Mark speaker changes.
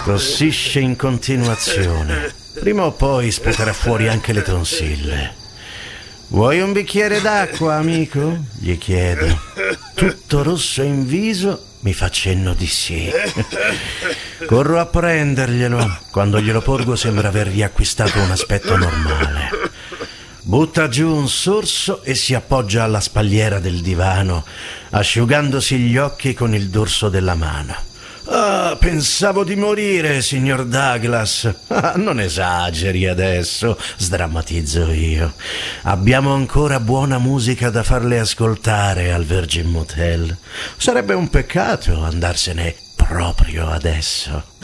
Speaker 1: Tossisce in continuazione. Prima o poi sputerà fuori anche le tonsille. Vuoi un bicchiere d'acqua, amico? Gli chiedo. Tutto rosso in viso, mi fa cenno di sì. Corro a prenderglielo. Quando glielo porgo sembra aver riacquistato un aspetto normale. Butta giù un sorso e si appoggia alla spalliera del divano, asciugandosi gli occhi con il dorso della mano. Ah, pensavo di morire, signor Douglas. Ah, non esageri adesso, sdrammatizzo io. Abbiamo ancora buona musica da farle ascoltare al Virgin Motel. Sarebbe un peccato andarsene proprio adesso.